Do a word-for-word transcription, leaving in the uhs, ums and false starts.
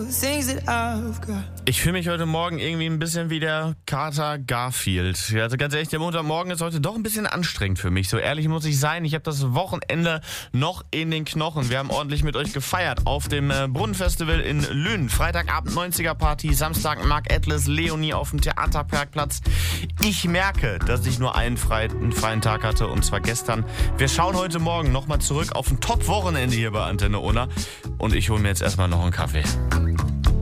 Ich fühle mich heute Morgen irgendwie ein bisschen wie der Kater Garfield. Ja, also ganz ehrlich, der Montagmorgen ist heute doch ein bisschen anstrengend für mich. So ehrlich muss ich sein, ich habe das Wochenende noch in den Knochen. Wir haben ordentlich mit euch gefeiert auf dem äh, Brunnenfestival in Lünen. Freitagabend neunziger Party, Samstag Mark Atlas, Leonie auf dem Theaterparkplatz. Ich merke, dass ich nur einen, frei, einen freien Tag hatte, und zwar gestern. Wir schauen heute Morgen nochmal zurück auf ein Top-Wochenende hier bei Antenne Unna. Und ich hole mir jetzt erstmal noch einen Kaffee.